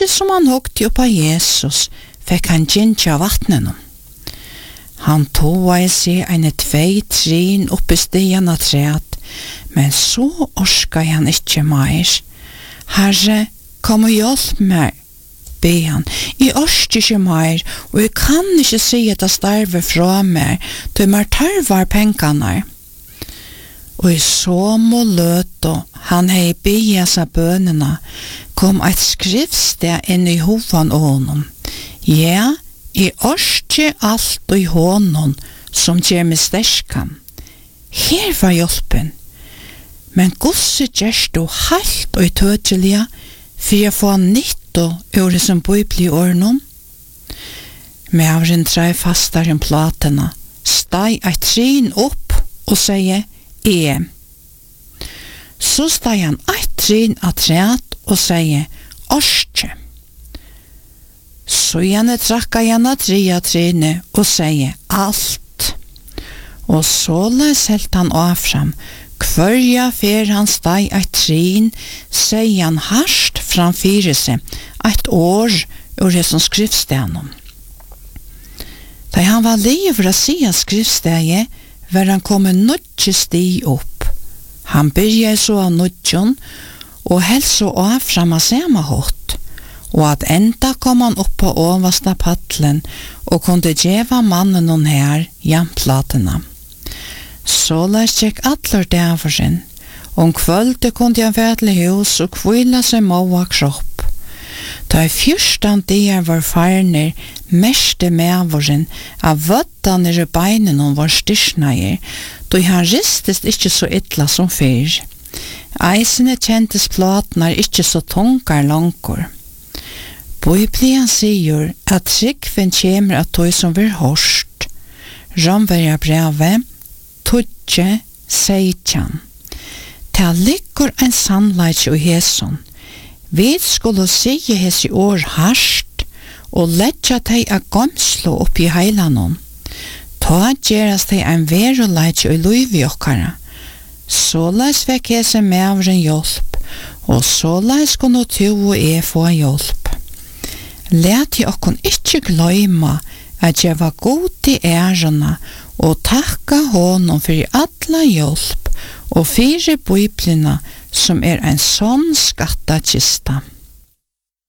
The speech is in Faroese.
ikke som han hokte opp av Jesus, fikk han gintja vattnen. Han toa I seg en 2 trin oppi stian av træt, men så orska han ikke mer. Herre, kom og hjelp meg, be han. Jeg orsker ikke mer, og jeg kan ikke si at jeg starver fra meg, til meg tarvar pengene. Og I så må løte, han hei bia seg bønene, kom et skriftsted inn I hovan ånden. Ja, I orske alt I hånden som gjør meg sterskam. Her var hjelpen. Men gosse gjørst du helt og tøtjelige for å få nytt og øre som bøybli årene. Mævren drar fastar I platene, steg et trin opp og sier Så steg han et trin av træt og sier orske. Så gjerne drakka gjerne 3 trine og sier alt. Og så les helt han avfram. Kvørja fer han steg et trin, sier han harst framfyrir seg, et år ur det som skriftstedet. Da han var livet å si skriftstedet, var han kommet nødje sti opp. Han byrja så av nødjon, og helst så avfram av samme hot. Og at enda kom han opp på oversta paddelen og kunde djeva mannen hon her jamplatena. Så les gikk atler dæversen. Om kvölde kunde han være til hus og kvila seg måa kropp. Da I 14 dier var farner meste medvåren av vøttene I beinen hon var styrsneier, da han ristest ikke så ytla som fyr. Eisene kjentes platene ikke så tungar langkor. Bibelen sier at trykven kommer at tog som vil hørst. Romverja brevet, 12:16. Ta ligger en sannleik og hæson. Vi skulle sige hæs I år harst, og letja teg a gomslo opp I heilanon. Ta gjerast teg en veruleik og luiv I okkara. Såleis vekk hæse mævren hjelp, og såleis kunne tu og få hjelp. Læt I okkon ikkje gløyma at jeg var god I ærena og takka honom for alla hjelp og fyrir biblina som en sånn skattakista.